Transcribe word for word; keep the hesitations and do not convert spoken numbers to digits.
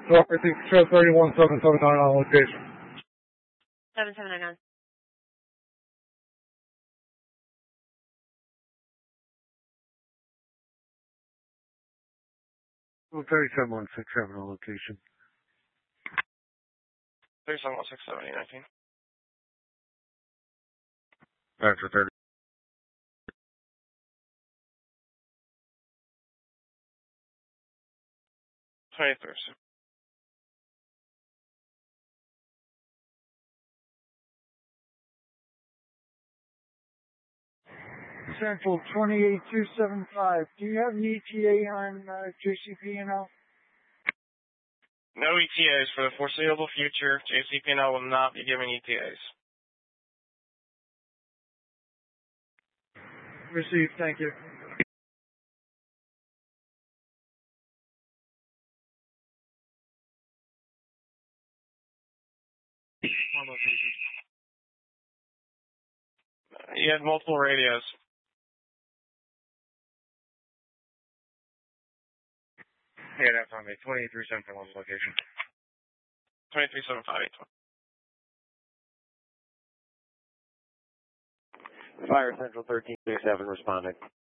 So I think show thirty-one seven seven nine on location. seven seven nine nine. Well, thirty-seven one six seven on location. thirty-seven one six seven eight nineteen. After thirty. twenty-three. Central twenty-eight two seven five. Do you have an E T A on uh, J C P N L? No E T As for the foreseeable future. J C P N L will not be giving E T As. Received, thank you. You had multiple radios. Yeah, that's on me. twenty-three Central on location. twenty-three seven five eight. Fire Central thirteen two seven responding.